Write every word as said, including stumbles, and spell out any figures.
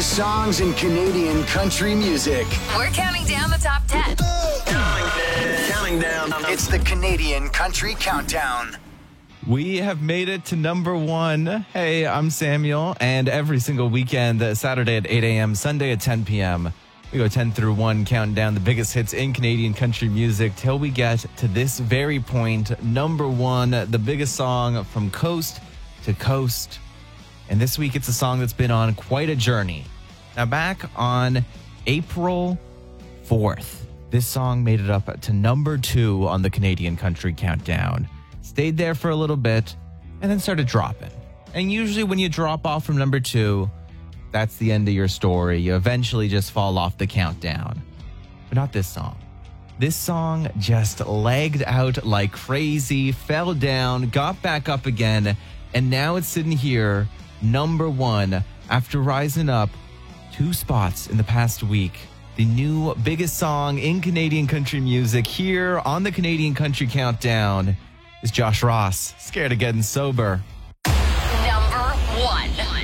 biggest songs in Canadian country music. We're counting down the top ten. Counting down. It's the Canadian Country Countdown. We have made it to number one. Hey, I'm Samuel, and every single weekend, uh, Saturday at eight a.m., Sunday at ten p.m., we go ten through one, counting down the biggest hits in Canadian country music till we get to this very point, number one, the biggest song from coast to coast. And this week, it's a song that's been on quite a journey. Now, back on April fourth, this song made it up to number two on the Canadian Country Countdown. Stayed there for a little bit, and then started dropping. And usually when you drop off from number two, that's the end of your story. You eventually just fall off the countdown. But not this song. This song just lagged out like crazy, fell down, got back up again, and now it's sitting here, number one, after rising up two spots in the past week. The new biggest song in Canadian country music here on the Canadian Country Countdown is Josh Ross, Scared of Getting Sober. Number one.